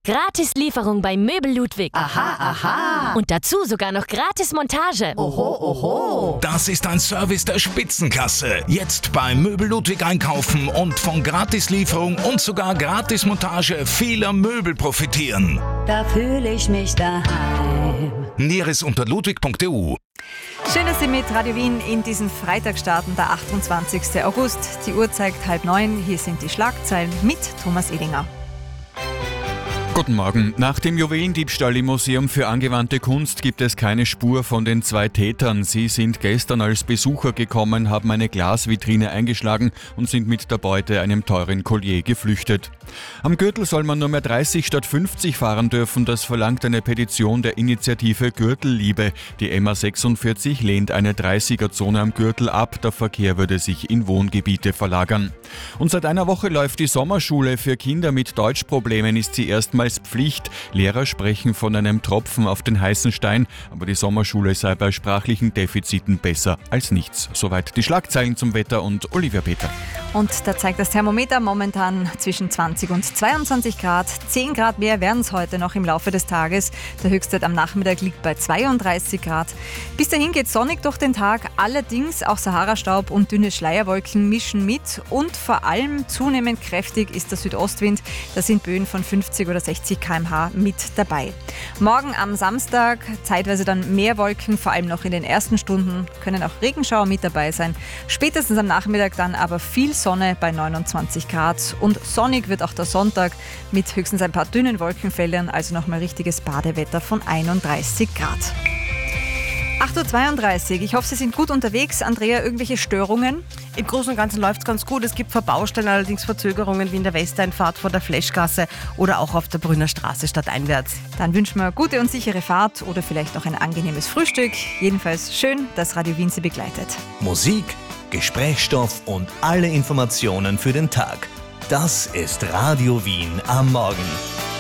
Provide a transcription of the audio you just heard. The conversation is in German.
Gratis Lieferung bei Möbel Ludwig. Aha, aha. Und dazu sogar noch gratis Montage. Oho, oho. Das ist ein Service der Spitzenklasse. Jetzt bei Möbel Ludwig einkaufen und von Gratislieferung und sogar Gratismontage vieler Möbel profitieren. Da fühle ich mich daheim. Näheres unter ludwig.eu. Schön, dass Sie mit Radio Wien in diesen Freitag starten, der 28. August. Die Uhr zeigt 8:30. Hier sind die Schlagzeilen mit Thomas Edinger. Guten Morgen. Nach dem Juwelendiebstahl im Museum für angewandte Kunst gibt es keine Spur von den 2 Tätern. Sie sind gestern als Besucher gekommen, haben eine Glasvitrine eingeschlagen und sind mit der Beute, einem teuren Collier, geflüchtet. Am Gürtel soll man nur mehr 30 statt 50 fahren dürfen. Das verlangt eine Petition der Initiative Gürtelliebe. Die MA46 lehnt eine 30er-Zone am Gürtel ab. Der Verkehr würde sich in Wohngebiete verlagern. Und seit einer Woche läuft die Sommerschule. Für Kinder mit Deutschproblemen ist sie erstmals Pflicht. Lehrer sprechen von einem Tropfen auf den heißen Stein, aber die Sommerschule sei bei sprachlichen Defiziten besser als nichts. Soweit die Schlagzeilen zum Wetter und Olivia Peter. Und da zeigt das Thermometer momentan zwischen 20 und 22 Grad. 10 Grad mehr werden es heute noch im Laufe des Tages. Der Höchstwert am Nachmittag liegt bei 32 Grad. Bis dahin geht sonnig durch den Tag. Allerdings auch Sahara-Staub und dünne Schleierwolken mischen mit. Und vor allem zunehmend kräftig ist der Südostwind. Da sind Böen von 50 oder 60 km/h mit dabei. Morgen am Samstag zeitweise dann mehr Wolken, vor allem noch in den ersten Stunden. Können auch Regenschauer mit dabei sein. Spätestens am Nachmittag dann aber viel Sonne bei 29 Grad. Und sonnig wird auch der Sonntag mit höchstens ein paar dünnen Wolkenfeldern, also nochmal richtiges Badewetter von 31 Grad. 8:32 Uhr. Ich hoffe, Sie sind gut unterwegs. Andrea, irgendwelche Störungen? Im Großen und Ganzen läuft es ganz gut. Es gibt Verbaustellen, allerdings Verzögerungen wie in der Westeinfahrt vor der Fleschgasse oder auch auf der Brünner Straße stadteinwärts. Dann wünschen wir gute und sichere Fahrt oder vielleicht noch ein angenehmes Frühstück. Jedenfalls schön, dass Radio Wien Sie begleitet. Musik, Gesprächsstoff und alle Informationen für den Tag. Das ist Radio Wien am Morgen.